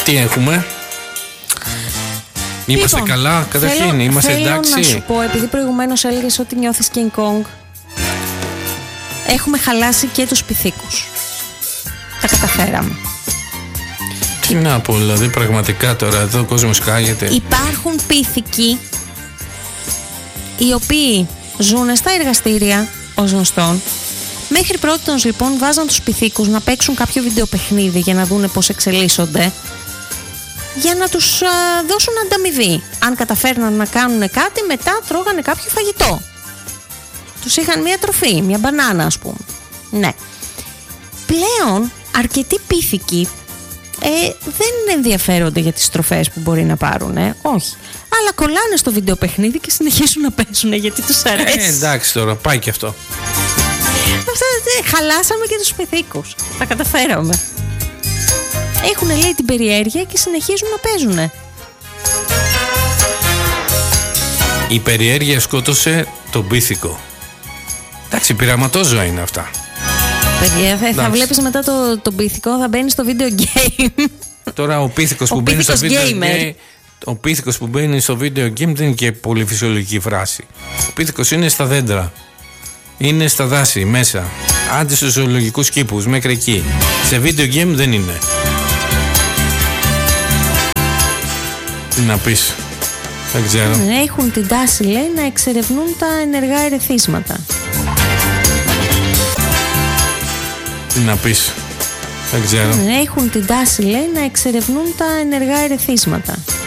Τι έχουμε? Είμαστε καλά, καταρχήν, είμαστε εντάξει. Θέλω να σου πω, επειδή προηγουμένως έλεγες ότι νιώθεις King Kong, έχουμε χαλάσει και τους πυθίκους. Τα καταφέραμε. Τι να πω, δηλαδή, πραγματικά τώρα εδώ ο κόσμος κάγεται. Υπάρχουν πυθικοί οι οποίοι ζουν στα εργαστήρια, ως γνωστόν. Μέχρι πρότινος λοιπόν βάζαν τους πυθίκους να παίξουν κάποιο βιντεοπαιχνίδι για να δούνε πώς εξελίσσονται, για να τους δώσουν ανταμοιβή. Αν καταφέρναν να κάνουν κάτι, μετά τρώγανε κάποιο φαγητό. Τους είχαν μια τροφή, μια μπανάνα ας πούμε. Ναι. Πλέον αρκετοί πυθικοί δεν ενδιαφέρονται για τις τροφές που μπορεί να πάρουν, όχι. Αλλά κολλάνε στο βιντεοπαιχνίδι και συνεχίζουν να παίζουν γιατί τους αρέσει. Εντάξει τώρα, πάει και αυτό. Χαλάσαμε και τους πυθίκους. Τα καταφέραμε. Έχουν λέει την περιέργεια και συνεχίζουν να παίζουν. Η περιέργεια σκότωσε τον πίθηκο. Εντάξει, πειραματόζωα είναι αυτά. Παιδιά, θα βλέπεις μετά τον πίθηκο, θα μπαίνει στο video game. Τώρα ο πίθηκος που μπαίνει στο video game, ο πίθηκος που μπαίνει στο video game δεν είναι και πολύ φυσιολογική φράση. Ο πίθηκος είναι στα δέντρα. Είναι στα δάση, μέσα. Άντε στους ζωολογικούς κήπους, μέχρι εκεί. Σε video game δεν είναι. Τι να πεις, δεν ξέρω. Έχουν την τάση, λέει, να εξερευνούν τα ενεργά ερεθίσματα. Τι να πεις, δεν ξέρω. Έχουν την τάση, λέει, να εξερευνούν τα ενεργά ερεθίσματα.